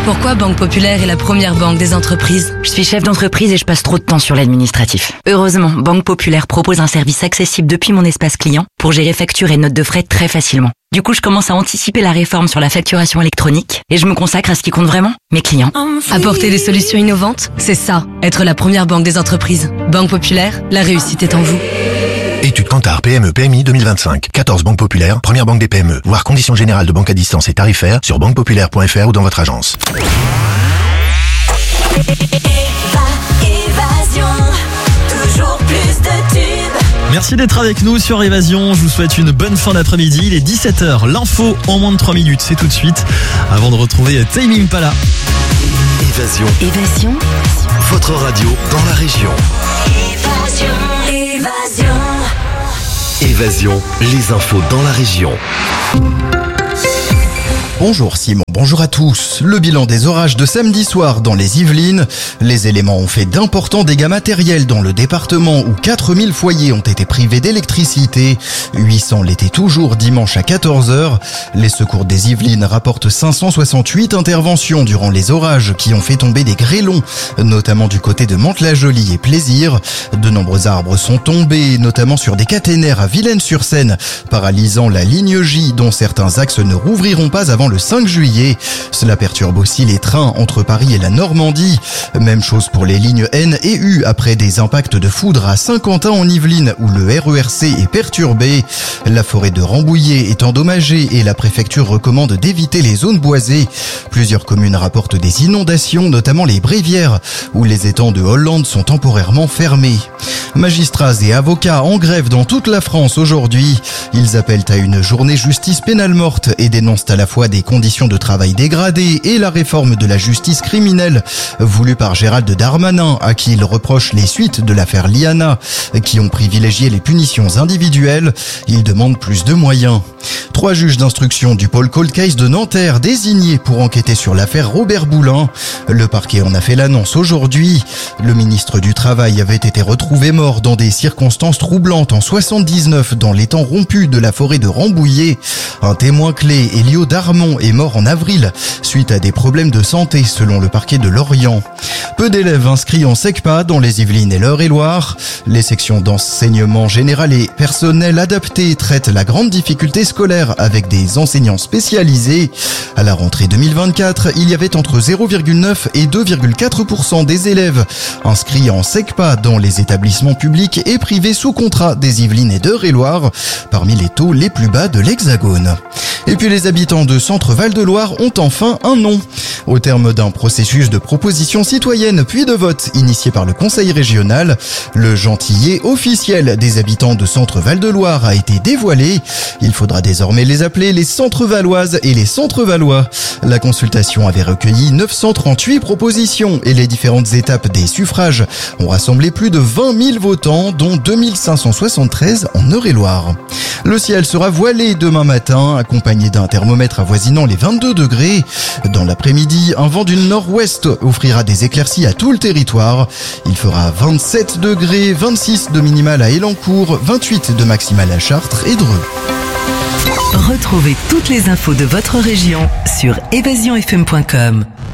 Pourquoi Banque Populaire est la première banque des entreprises? Je suis chef d'entreprise et je passe trop de temps sur l'administratif. Heureusement, Banque Populaire propose un service accessible depuis mon espace client pour gérer factures et notes de frais très facilement. Du coup, je commence à anticiper la réforme sur la facturation électronique et je me consacre à ce qui compte vraiment, mes clients. Apporter des solutions innovantes, c'est ça, être la première banque des entreprises. Banque Populaire, la réussite est en vous. Étude Kantar PME PMI 2025. 14 banques populaires, première banque des PME. Voir conditions générales de banque à distance et tarifaires sur banquepopulaire.fr ou dans votre agence. Évasion, toujours plus de tubes. Merci d'être avec nous sur Évasion. Je vous souhaite une bonne fin d'après-midi. Il est 17h. L'info en moins de 3 minutes. C'est tout de suite. Avant de retrouver Tame Impala. Évasion, Votre radio dans la région. Évasion, les infos dans la région. Bonjour Simon, bonjour à tous. Le bilan des orages de samedi soir dans les Yvelines. Les éléments ont fait d'importants dégâts matériels dans le département où 4000 foyers ont été privés d'électricité. 800 l'étaient toujours dimanche à 14h. Les secours des Yvelines rapportent 568 interventions durant les orages qui ont fait tomber des grêlons, notamment du côté de Mantes-la-Jolie et Plaisir. De nombreux arbres sont tombés, notamment sur des caténaires à Vilaine-sur-Seine, paralysant la ligne J dont certains axes ne rouvriront pas avant le 5 juillet. Cela perturbe aussi les trains entre Paris et la Normandie. Même chose pour les lignes N et U après des impacts de foudre à Saint-Quentin en Yvelines où le RERC est perturbé. La forêt de Rambouillet est endommagée et la préfecture recommande d'éviter les zones boisées. Plusieurs communes rapportent des inondations, notamment les Brévières où les étangs de Hollande sont temporairement fermés. Magistrats et avocats en grève dans toute la France aujourd'hui. Ils appellent à une journée justice pénale morte et dénoncent à la fois des conditions de travail dégradées et la réforme de la justice criminelle voulue par Gérald Darmanin, à qui il reproche les suites de l'affaire Liana, qui ont privilégié les punitions individuelles. Il demande plus de moyens. 3 juges d'instruction du pôle Cold Case de Nanterre désignés pour enquêter sur l'affaire Robert Boulin. Le parquet en a fait l'annonce aujourd'hui. Le ministre du Travail avait été retrouvé mort dans des circonstances troublantes en 79 dans l'étang rompu de la forêt de Rambouillet. Un témoin clé, Elio Darmon, est mort en avril suite à des problèmes de santé selon le parquet de Lorient. Peu d'élèves inscrits en SECPA dans les Yvelines et l'Eure-et-Loire. Les sections d'enseignement général et personnel adapté traitent la grande difficulté scolaire avec des enseignants spécialisés. À la rentrée 2024, il y avait entre 0,9 et 2,4% des élèves inscrits en SECPA dans les établissements publics et privés sous contrat des Yvelines et d'Eure-et-Loire, parmi les taux les plus bas de l'Hexagone. Et puis les habitants de Centre-Val-de-Loire ont enfin un nom. Au terme d'un processus de proposition citoyenne puis de vote initié par le conseil régional, le gentillet officiel des habitants de Centre-Val-de-Loire a été dévoilé. Il faudra désormais les appeler les Centre-Valoises et les Centre-Valois. La consultation avait recueilli 938 propositions et les différentes étapes des suffrages ont rassemblé plus de 20 000 votants, dont 2573 en Eure-et-Loire. Le ciel sera voilé demain matin, accompagné d'un thermomètre avoisinant les 22 degrés. Dans l'après-midi, un vent du nord-ouest offrira des éclaircies à tout le territoire. Il fera 27 degrés, 26 de minimal à Elancourt, 28 de maximal à Chartres et Dreux. Retrouvez toutes les infos de votre région sur évasionfm.com.